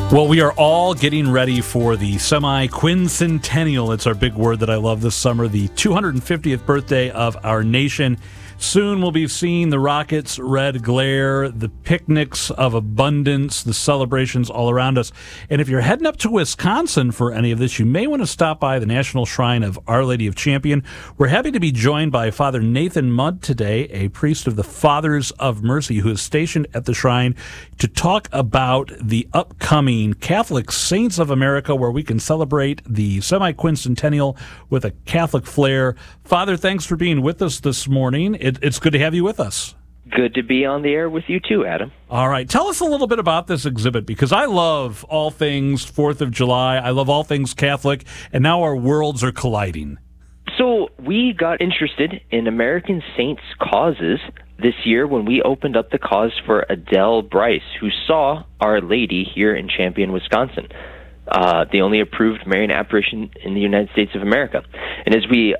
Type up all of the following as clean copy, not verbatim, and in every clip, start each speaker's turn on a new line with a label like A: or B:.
A: Well, we are all getting ready for the semi-quincentennial. It's our big word that I love this summer, the 250th birthday of our nation. Soon we'll be seeing the rockets' red glare, the picnics of abundance, the celebrations all around us. And if you're heading up to Wisconsin for any of this, you may want to stop by the National Shrine of Our Lady of Champion. We're happy to be joined by Father Nathan Mudd today, a priest of the Fathers of Mercy, who is stationed at the shrine to talk about the upcoming Catholic Saints of America, where we can celebrate the semi-quincentennial with a Catholic flair. Father, thanks for being with us this morning. It's good to have you with us.
B: Good to be on the air with you too, Adam.
A: All right. Tell us a little bit about this exhibit, because I love all things 4th of July. I love all things Catholic, and now our worlds are colliding.
B: So we got interested in American saints' causes this year when we opened up the cause for Adele Bryce, who saw Our Lady here in Champion, Wisconsin, the only approved Marian apparition in the United States of America. And as we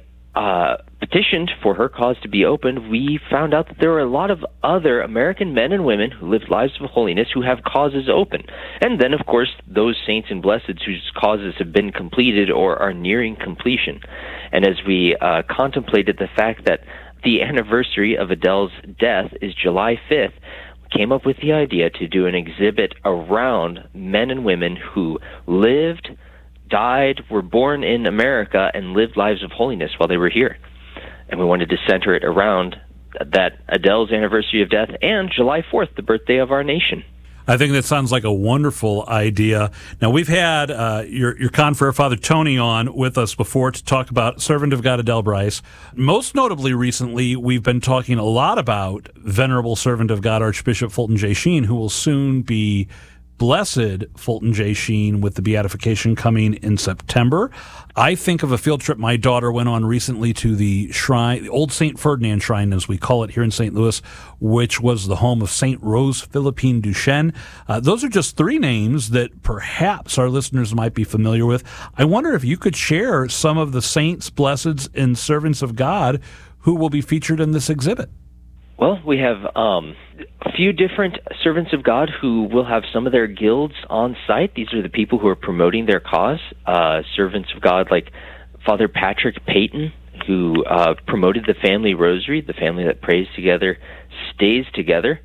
B: petitioned for her cause to be opened, we found out that there were a lot of other American men and women who lived lives of holiness who have causes open. And then, of course, those saints and blesseds whose causes have been completed or are nearing completion. And as we contemplated the fact that the anniversary of Adele's death is July 5th, we came up with the idea to do an exhibit around men and women who lived, died, were born in America, and lived lives of holiness while they were here. And we wanted to center it around that Adele's anniversary of death and July 4th, the birthday of our nation.
A: I think that sounds like a wonderful idea. Now, we've had your confrere, Father Tony, on with us before to talk about Servant of God Adele Bryce. Most notably, recently, we've been talking a lot about Venerable Servant of God Archbishop Fulton J. Sheen, who will soon be Blessed Fulton J. Sheen with the beatification coming in September. I think of a field trip my daughter went on recently to the shrine, the old St. Ferdinand Shrine, as we call it here in St. Louis, which was the home of St. Rose Philippine Duchesne. Those are just three names that perhaps our listeners might be familiar with. I wonder if you could share some of the saints, blesseds, and servants of God who will be featured in this exhibit.
B: Well, we have a few different servants of God who will have some of their guilds on site. These are the people who are promoting their cause. Servants of God like Father Patrick Peyton, who promoted the family rosary, the family that prays together, stays together.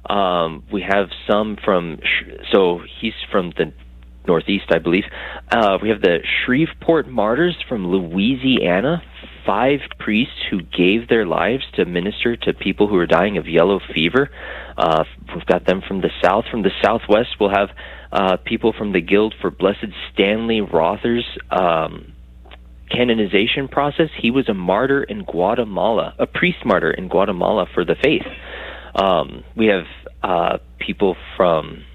B: We have some from, so he's from the Northeast, I believe. We have the Shreveport Martyrs from Louisiana, 5 priests who gave their lives to minister to people who are dying of yellow fever. We've got them from the South. From the Southwest, we'll have people from the Guild for Blessed Stanley Rother's canonization process. He was a martyr in Guatemala, a priest martyr in Guatemala for the faith. We have people from...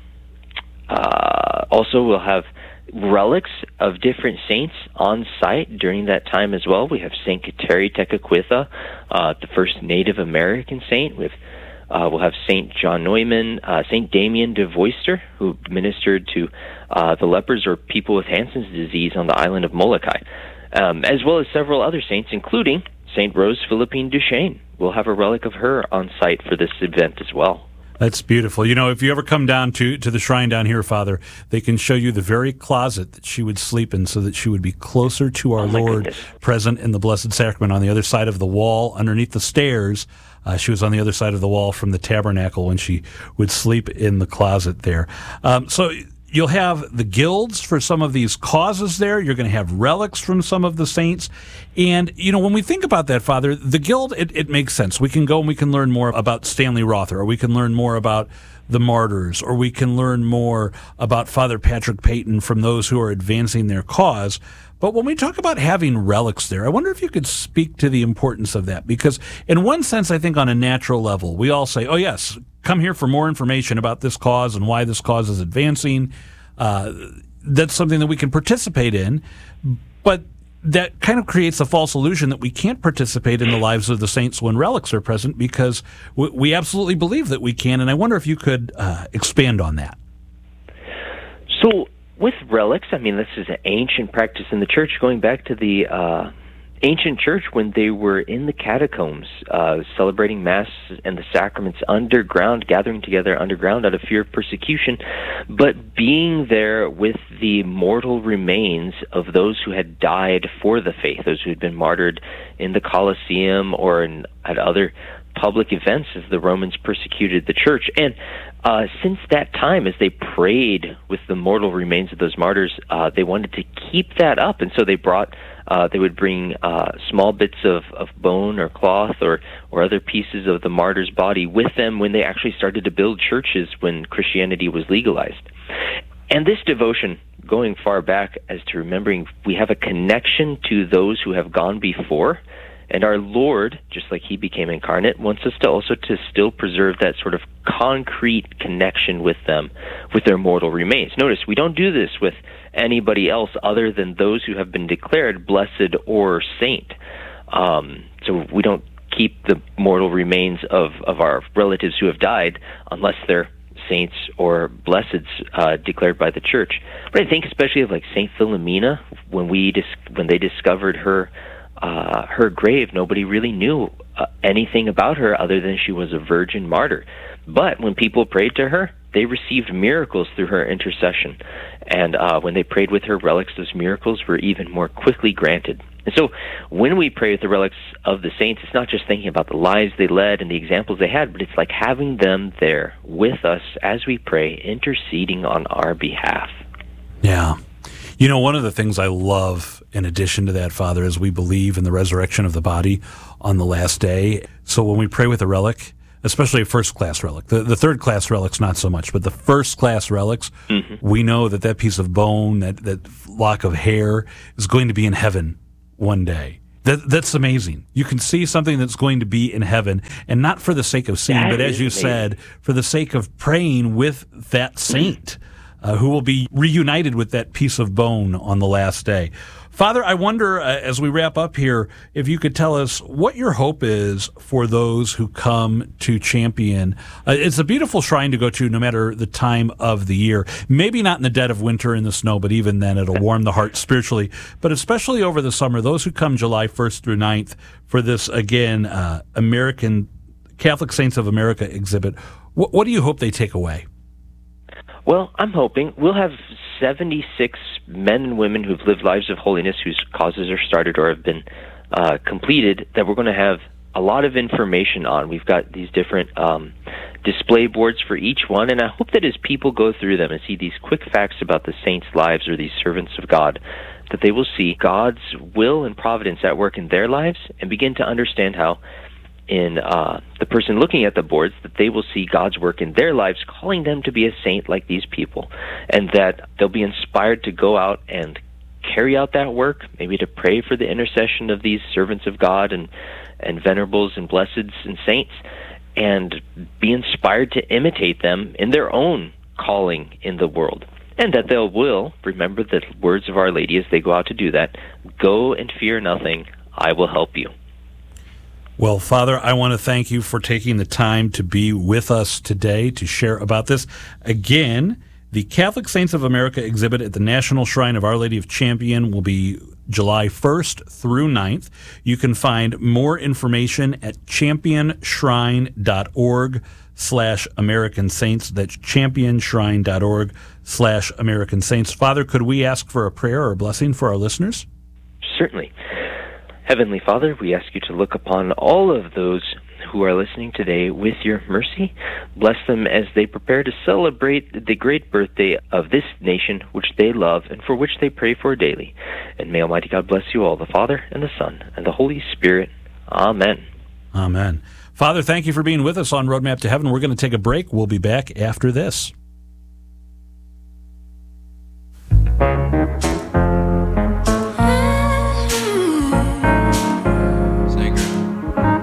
B: also, we'll have relics of different saints on site during that time as well. We have St. Kateri Tekakwitha, the first Native American saint. We'll have St. John Neumann, St. Damien de Voister, who ministered to the lepers or people with Hansen's disease on the island of Molokai, as well as several other saints, including St. Rose Philippine Duchesne. We'll have a relic of her on site for this event as well.
A: That's beautiful. You know, if you ever come down to the shrine down here, Father, they can show you the very closet that she would sleep in so that she would be closer to our Lord,
B: goodness, present
A: in the Blessed Sacrament on the other side of the wall, underneath the stairs. She was on the other side of the wall from the tabernacle when she would sleep in the closet there. So you'll have the guilds for some of these causes there. You're going to have relics from some of the saints. And, you know, when we think about that, Father, the guild, it makes sense. We can go and we can learn more about Stanley Rother, or we can learn more about the martyrs, or we can learn more about Father Patrick Peyton from those who are advancing their cause. But when we talk about having relics there, I wonder if you could speak to the importance of that. Because in one sense, I think on a natural level, we all say, oh, yes, come here for more information about this cause and why this cause is advancing. That's something that we can participate in. But that kind of creates a false illusion that we can't participate in the lives of the saints when relics are present, because we absolutely believe that we can. And I wonder if you could expand on that.
B: So with relics, I mean, this is an ancient practice in the Church going back to the ancient church, when they were in the catacombs, celebrating Mass and the sacraments underground, gathering together underground out of fear of persecution, but being there with the mortal remains of those who had died for the faith, those who had been martyred in the Colosseum or at other public events as the Romans persecuted the church. And since that time, as they prayed with the mortal remains of those martyrs, they wanted to keep that up, and so they would bring small bits of bone or cloth or other pieces of the martyr's body with them when they actually started to build churches when Christianity was legalized. And this devotion, going far back as to remembering we have a connection to those who have gone before, and our Lord, just like He became incarnate, wants us to also to still preserve that sort of concrete connection with them, with their mortal remains. Notice, we don't do this with anybody else other than those who have been declared blessed or saint. So we don't keep the mortal remains of our relatives who have died unless they're saints or blesseds declared by the church. But I think especially of like Saint Philomena, when they discovered her grave, nobody really knew anything about her other than she was a virgin martyr. But when people prayed to her, they received miracles through her intercession. And when they prayed with her relics, those miracles were even more quickly granted. And so when we pray with the relics of the saints, it's not just thinking about the lives they led and the examples they had, but it's like having them there with us as we pray, interceding on our behalf.
A: Yeah. You know, one of the things I love in addition to that, Father, is we believe in the resurrection of the body on the last day. So when we pray with a relic, especially a first-class relic, the third-class relics not so much, but the first-class relics, we know that piece of bone, that lock of hair is going to be in heaven one day. That's amazing. You can see something that's going to be in heaven, and not for the sake of seeing, but as you said, for the sake of praying with that saint who will be reunited with that piece of bone on the last day. Father, I wonder, as we wrap up here, if you could tell us what your hope is for those who come to Champion. It's a beautiful shrine to go to no matter the time of the year. Maybe not in the dead of winter in the snow, but even then it'll warm the heart spiritually. But especially over the summer, those who come July 1st through 9th for this, again, American Catholic Saints of America exhibit, what do you hope they take away?
B: Well, I'm hoping we'll have 76 men and women who've lived lives of holiness whose causes are started or have been completed that we're going to have a lot of information on. We've got these different display boards for each one, and I hope that as people go through them and see these quick facts about the saints' lives or these servants of God, that they will see God's will and providence at work in their lives and begin to understand how in the person looking at the boards, that they will see God's work in their lives, calling them to be a saint like these people, and that they'll be inspired to go out and carry out that work, maybe to pray for the intercession of these servants of God and venerables and blesseds and saints, and be inspired to imitate them in their own calling in the world. And that they will remember the words of Our Lady as they go out to do that: "Go and fear nothing, I will help you."
A: Well, Father, I want to thank you for taking the time to be with us today to share about this. Again, the Catholic Saints of America exhibit at the National Shrine of Our Lady of Champion will be July 1st through 9th. You can find more information at championshrine.org/American Saints. That's championshrine.org/American Saints. Father, could we ask for a prayer or a blessing for our listeners?
B: Certainly. Heavenly Father, we ask you to look upon all of those who are listening today with your mercy. Bless them as they prepare to celebrate the great birthday of this nation, which they love and for which they pray for daily. And may Almighty God bless you all, the Father and the Son and the Holy Spirit. Amen.
A: Amen. Father, thank you for being with us on Roadmap to Heaven. We're going to take a break. We'll be back after this.